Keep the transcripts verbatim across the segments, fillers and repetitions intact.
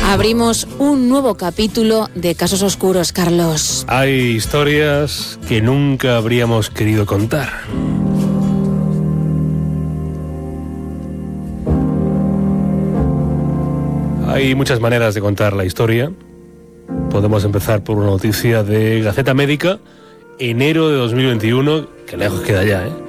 Abrimos un nuevo capítulo de Casos Oscuros, Carlos. Hay historias que nunca habríamos querido contar. Hay muchas maneras de contar la historia. Podemos empezar por una noticia de Gaceta Médica, enero de dos mil veintiuno, que lejos queda ya, ¿eh?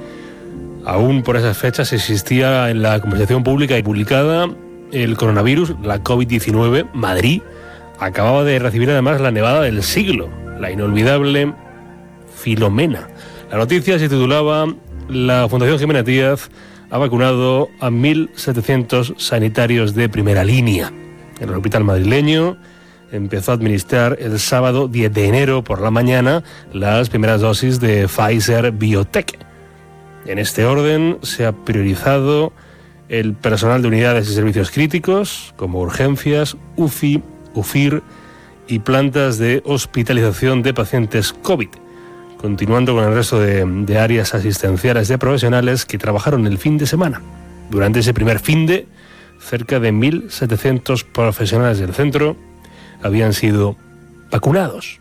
Aún por esas fechas existía en la conversación pública y publicada el coronavirus, la COVID diecinueve. Madrid acababa de recibir además la nevada del siglo, la inolvidable Filomena. La noticia se titulaba: la Fundación Jiménez Díaz ha vacunado a mil setecientos sanitarios de primera línea. El hospital madrileño empezó a administrar el sábado diez de enero por la mañana las primeras dosis de Pfizer BioNTech. En este orden se ha priorizado el personal de unidades y servicios críticos, como urgencias, U F I, U F I R y plantas de hospitalización de pacientes COVID, continuando con el resto de, de áreas asistenciales de profesionales que trabajaron el fin de semana. Durante ese primer finde, cerca de mil setecientos profesionales del centro habían sido vacunados.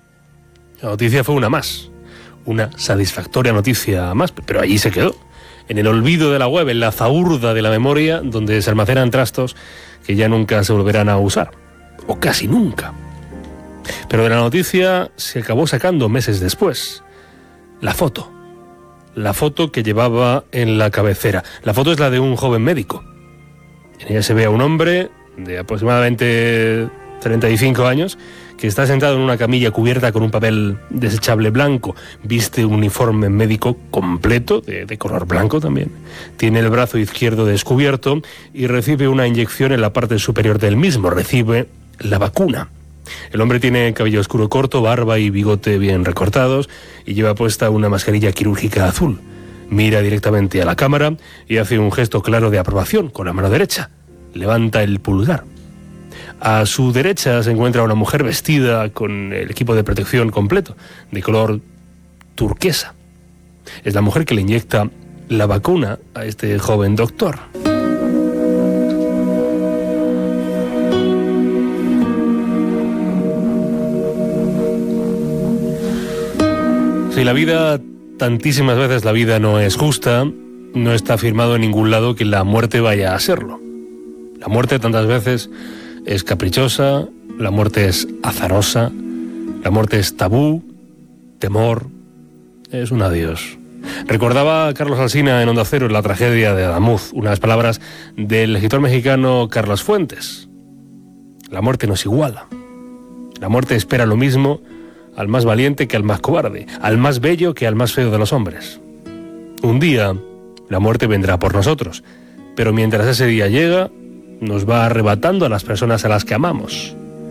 La noticia fue una más, una satisfactoria noticia más, pero allí se quedó, en el olvido de la web, en la zahurda de la memoria, donde se almacenan trastos que ya nunca se volverán a usar, o casi nunca. Pero de la noticia se acabó sacando meses después la foto, la foto que llevaba en la cabecera. La foto es la de un joven médico. En ella se ve a un hombre de aproximadamente treinta y cinco años que está sentado en una camilla cubierta con un papel desechable blanco. Viste un uniforme médico completo, de, de color blanco también. Tiene el brazo izquierdo descubierto y recibe una inyección en la parte superior del mismo. Recibe la vacuna. El hombre tiene cabello oscuro corto, barba y bigote bien recortados y lleva puesta una mascarilla quirúrgica azul. Mira directamente a la cámara y hace un gesto claro de aprobación con la mano derecha. Levanta el pulgar. A su derecha se encuentra una mujer vestida con el equipo de protección completo, de color turquesa. Es la mujer que le inyecta la vacuna a este joven doctor. Si la vida, tantísimas veces la vida no es justa, no está afirmado en ningún lado que la muerte vaya a serlo. La muerte tantas veces es caprichosa, la muerte es azarosa, la muerte es tabú, temor, es un adiós. Recordaba Carlos Alsina en Onda Cero en la tragedia de Adamuz, unas palabras del escritor mexicano Carlos Fuentes. La muerte nos iguala. La muerte espera lo mismo al más valiente que al más cobarde, al más bello que al más feo de los hombres. Un día, la muerte vendrá por nosotros, pero mientras ese día llega, nos va arrebatando a las personas a las que amamos.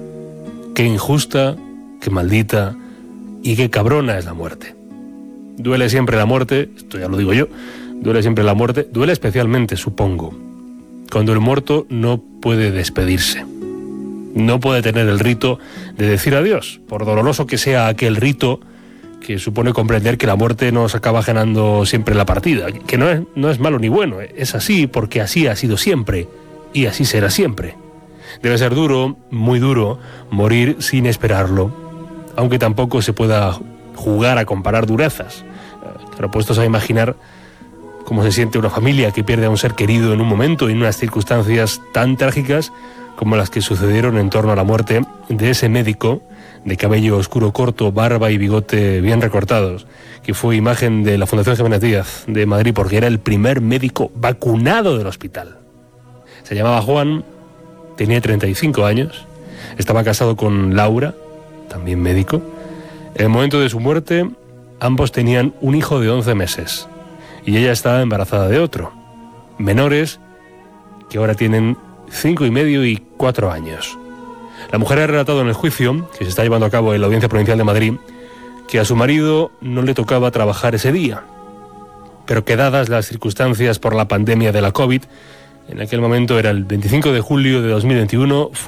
Qué injusta, qué maldita y qué cabrona es la muerte. Duele siempre la muerte, esto ya lo digo yo, duele siempre la muerte, duele especialmente, supongo, cuando el muerto no puede despedirse. No puede tener el rito de decir adiós, por doloroso que sea aquel rito que supone comprender que la muerte nos acaba ganando siempre la partida, que no es, no es malo ni bueno, es así porque así ha sido siempre. Y así será siempre. Debe ser duro, muy duro, morir sin esperarlo, aunque tampoco se pueda jugar a comparar durezas. Pero puestos a imaginar cómo se siente una familia que pierde a un ser querido en un momento y en unas circunstancias tan trágicas como las que sucedieron en torno a la muerte de ese médico de cabello oscuro corto, barba y bigote bien recortados, que fue imagen de la Fundación Jiménez Díaz de Madrid porque era el primer médico vacunado del hospital. Se llamaba Juan, tenía treinta y cinco años, estaba casado con Laura, también médico. En el momento de su muerte, ambos tenían un hijo de once meses y ella estaba embarazada de otro, menores que ahora tienen cinco y medio y cuatro años. La mujer ha relatado en el juicio, que se está llevando a cabo en la Audiencia Provincial de Madrid, que a su marido no le tocaba trabajar ese día, pero que dadas las circunstancias por la pandemia de la COVID, en aquel momento era el veinticinco de julio de dos mil veintiuno,